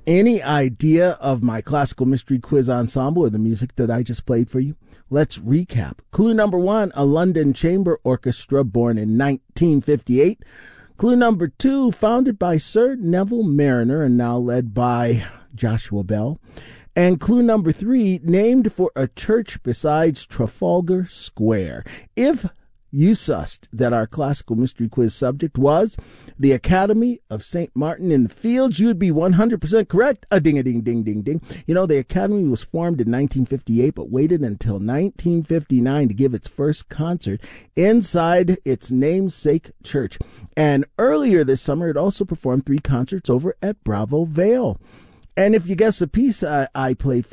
Any idea of my classical mystery quiz ensemble or the music that I just played for you? Let's recap. Clue number 1, a London chamber orchestra born in 1958. Clue number 2, founded by Sir Neville Marriner and now led by Joshua Bell. And clue number 3, named for a church besides Trafalgar Square. If you sussed that our classical mystery quiz subject was the Academy of St. Martin in the Fields, you'd be 100% correct. A ding-a-ding-ding-ding-ding. You know, the Academy was formed in 1958, but waited until 1959 to give its first concert inside its namesake church. And earlier this summer, it also performed 3 concerts over at Bravo Vale. And if you guess the piece I played for